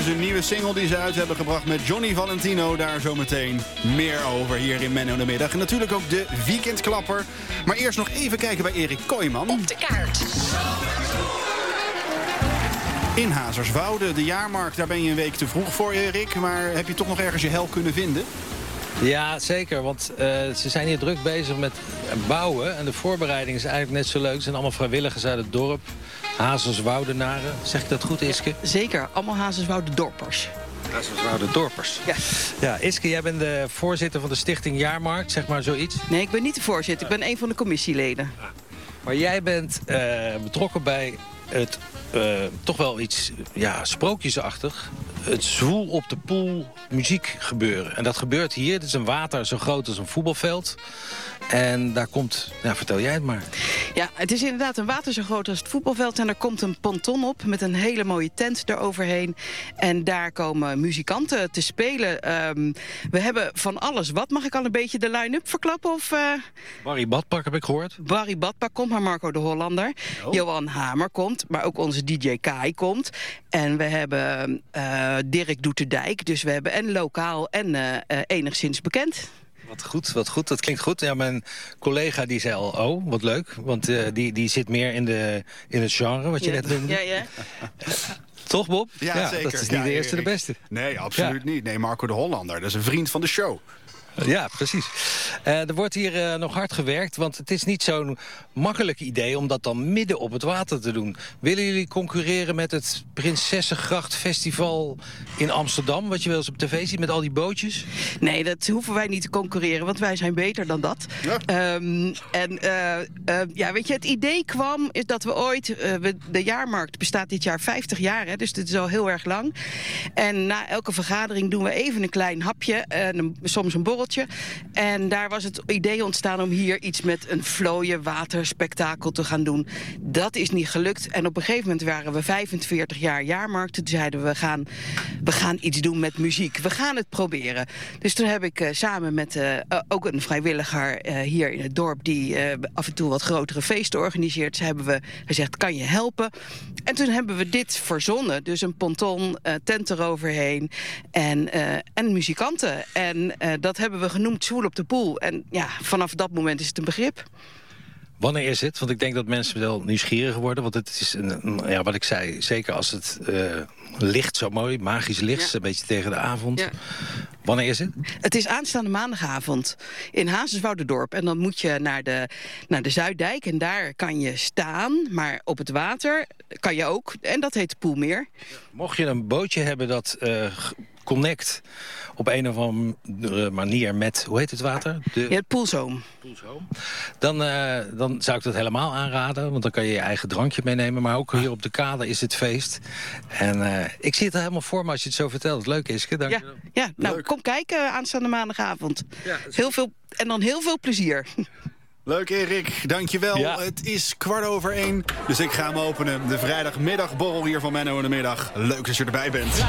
is een nieuwe single die ze uit hebben gebracht met Johnny Valentino. Daar zometeen meer over hier in Menno de Middag. En natuurlijk ook de weekendklapper. Maar eerst nog even kijken bij Erik Kooijman. Op de kaart. In Hazerswoude, de jaarmarkt, daar ben je een week te vroeg voor, Erik. Maar heb je toch nog ergens je hel kunnen vinden? Ja, zeker. Want ze zijn hier druk bezig met bouwen. En de voorbereiding is eigenlijk net zo leuk. Het zijn allemaal vrijwilligers uit het dorp. Hazerswoudenaren. Zeg ik dat goed, Iske? Ja, zeker. Allemaal Hazerswoude dorpers. Hazerswoude dorpers. Ja. Ja, Iske, jij bent de voorzitter van de stichting Jaarmarkt. Zeg maar zoiets. Nee, ik ben niet de voorzitter. Ik ben een van de commissieleden. Maar jij bent betrokken bij het toch wel iets sprookjesachtig. Het Zwoel op de Poel muziek gebeuren. En dat gebeurt hier. Het is een water zo groot als een voetbalveld. En daar komt... vertel jij het maar. Ja, het is inderdaad een water zo groot als het voetbalveld. En er komt een ponton op met een hele mooie tent eroverheen. En daar komen muzikanten te spelen. We hebben van alles. Wat mag ik al een beetje de line-up verklappen? Of, Barry Badpak heb ik gehoord. Barry Badpak komt, maar Marco de Hollander. Oh. Johan Hamer komt, maar ook onze DJ Kai komt. En we hebben Dirk Doeterdijk. Dus we hebben en lokaal en enigszins bekend. Wat goed. Dat klinkt goed. Ja, mijn collega die zei al, oh, wat leuk. Want die zit meer in het genre, wat je net noemde. Ja. Toch, Bob? Ja, zeker. Dat is niet de eerste de beste. Nee, absoluut niet. Nee, Marco de Hollander, dat is een vriend van de show. Ja, precies. Er wordt hier nog hard gewerkt, want het is niet zo'n makkelijk idee om dat dan midden op het water te doen. Willen jullie concurreren met het Prinsessengracht Festival in Amsterdam, wat je wel eens op tv ziet met al die bootjes? Nee, dat hoeven wij niet te concurreren, want wij zijn beter dan dat. Ja. Weet je, het idee kwam is dat we ooit... de jaarmarkt bestaat dit jaar 50 jaar, hè, dus dit is al heel erg lang. En na elke vergadering doen we even een klein hapje, soms een borreltje. En daar was het idee ontstaan om hier iets met een vlooien waterspektakel te gaan doen. Dat is niet gelukt. En op een gegeven moment waren we 45 jaar jaarmarkt. Toen zeiden we gaan iets doen met muziek. We gaan het proberen. Dus toen heb ik samen met ook een vrijwilliger hier in het dorp... die af en toe wat grotere feesten organiseert... hebben we gezegd, kan je helpen? En toen hebben we dit verzonnen. Dus een ponton, tent eroverheen en muzikanten. En dat hebben we genoemd Zwoel op de Poel. En ja, vanaf dat moment is het een begrip. Wanneer is het? Want ik denk dat mensen wel nieuwsgierig worden. Want het is, wat ik zei, zeker als het licht zo mooi, magisch licht... een beetje tegen de avond. Ja. Wanneer is het? Het is aanstaande maandagavond in Hazerswouderdorp. En dan moet je naar de Zuiddijk en daar kan je staan. Maar op het water kan je ook. En dat heet Poelmeer. Mocht je een bootje hebben dat... connect op een of andere manier met, hoe heet het water? Het Poelzoom. Dan zou ik dat helemaal aanraden, want dan kan je je eigen drankje meenemen. Maar ook hier op de kade is het feest. En ik zie het er helemaal voor me als je het zo vertelt. Leuk, Iske, dank je wel. Ja, nou, leuk. Kom kijken aanstaande maandagavond. Ja, heel veel plezier. Leuk, Erik. Dankjewel. Ja. Het is 1:15, dus ik ga hem openen. De vrijdagmiddagborrel hier van Menno in de Middag. Leuk dat je erbij bent.